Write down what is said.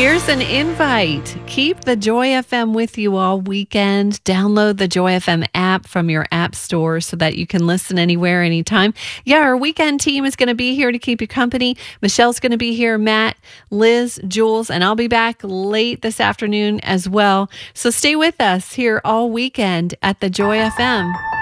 Here's an invite. Keep the Joy FM with you all weekend. Download the Joy FM app from your app store so that you can listen anywhere, anytime. Yeah, our weekend team is going to be here to keep you company. Michelle's going to be here, Matt, Liz, Jules, and I'll be back late this afternoon as well. So stay with us here all weekend at the Joy FM.